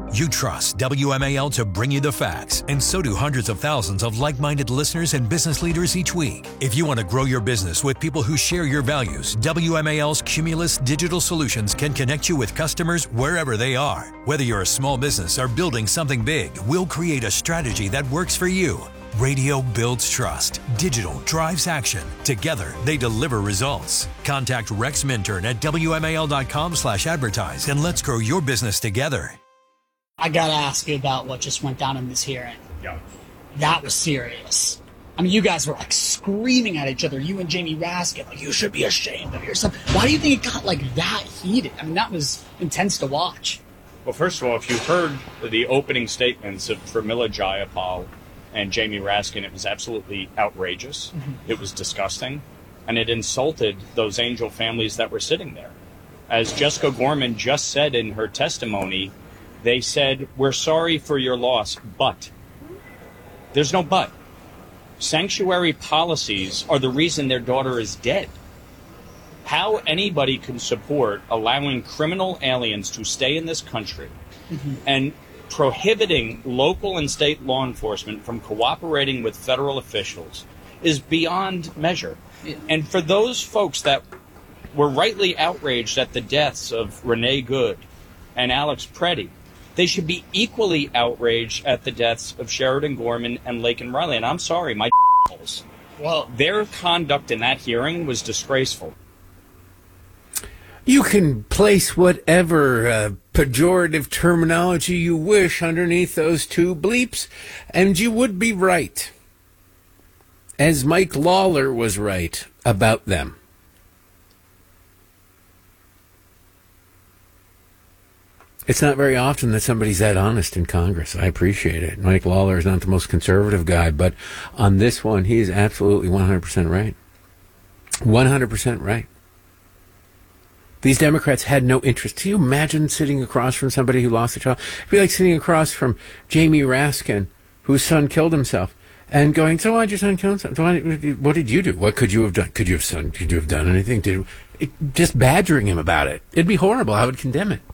You trust WMAL to bring you the facts, and so do hundreds of thousands of like-minded listeners and business leaders each week. If you want to grow your business with people who share your values, WMAL's Cumulus Digital Solutions can connect you with customers wherever they are. Whether you're a small business or building something big, we'll create a strategy that works for you. Radio builds trust. Digital drives action. Together, they deliver results. Contact Rex Minturn at WMAL.com/advertise and let's grow your business together. I gotta ask you about what just went down in this hearing. Yeah. That was serious. I mean, you guys were like screaming at each other, you and Jamie Raskin, like, you should be ashamed of yourself. Why do you think it got like that heated? I mean, that was intense to watch. Well, first of all, if you heard the opening statements of Pramila Jayapal and Jamie Raskin, it was absolutely outrageous. Mm-hmm. It was disgusting. And it insulted those angel families that were sitting there. As Jessica Gorman just said in her testimony, they said, we're sorry for your loss, but. There's no but. Sanctuary policies are the reason their daughter is dead. How anybody can support allowing criminal aliens to stay in this country and prohibiting local and state law enforcement from cooperating with federal officials is beyond measure. And for those folks that were rightly outraged at the deaths of Renee Good and Alex Preddy, they should be equally outraged at the deaths of Sheridan Gorman and Laken Riley. And I'm sorry, my well, their conduct in that hearing was disgraceful. You can place whatever pejorative terminology you wish underneath those two bleeps, and you would be right. As Mike Lawler was right about them. It's not very often that somebody's that honest in Congress. I appreciate it. Mike Lawler is not the most conservative guy, but on this one, he is absolutely 100% right. 100% right. These Democrats had no interest. Can you imagine sitting across from somebody who lost a child? It'd be like sitting across from Jamie Raskin, whose son killed himself, and going, so why did your son kill himself? What did you do? What could you have done? Could you have done anything? Just badgering him about it. It'd be horrible. I would condemn it.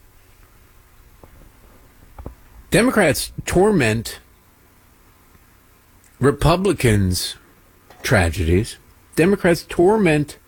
Democrats torment Republicans' tragedies. Democrats torment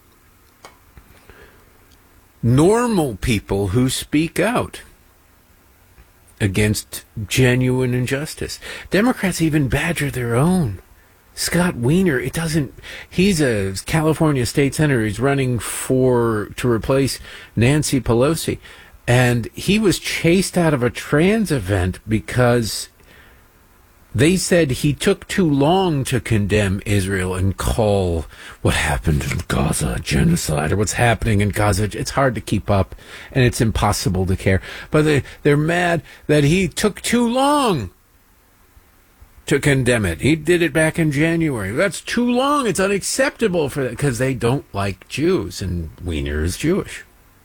normal people who speak out against genuine injustice. Democrats even badger their own. Scott Wiener, he's a California state senator. He's running to replace Nancy Pelosi. And he was chased out of a trans event because they said he took too long to condemn Israel and call what happened in Gaza a genocide, or what's happening in Gaza. It's hard to keep up, and it's impossible to care. But they're mad that he took too long to condemn it. He did it back in January. That's too long. It's unacceptable for that, because they don't like Jews, and Wiener is Jewish.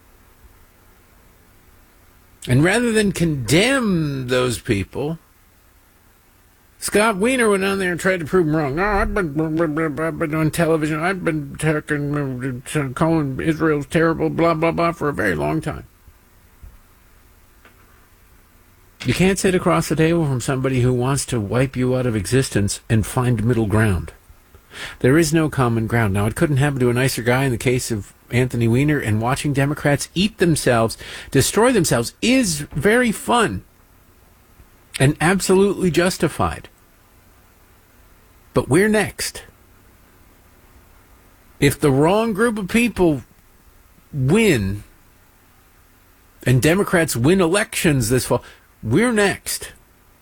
And rather than condemn those people, Scott Wiener went on there and tried to prove them wrong. I've been on television. I've been calling Israel terrible, blah, blah, blah, for a very long time. You can't sit across the table from somebody who wants to wipe you out of existence and find middle ground. There is no common ground. Now, it couldn't happen to a nicer guy in the case of Anthony Weiner, and watching Democrats eat themselves, destroy themselves, is very fun and absolutely justified. But we're next. If the wrong group of people win, and Democrats win elections this fall, we're next.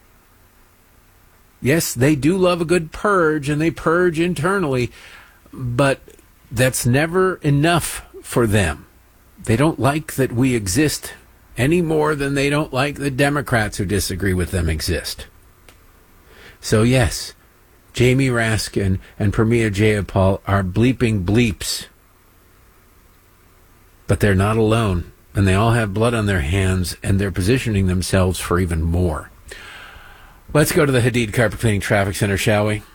Yes, they do love a good purge, and they purge internally, but that's never enough for them. They don't like that we exist any more than they don't like the Democrats who disagree with them exist. So yes, Jamie Raskin and Pramila Jayapal are bleeping bleeps. But they're not alone, and they all have blood on their hands, and they're positioning themselves for even more. Let's go to the Hadid Carpet Cleaning Traffic Center, shall we?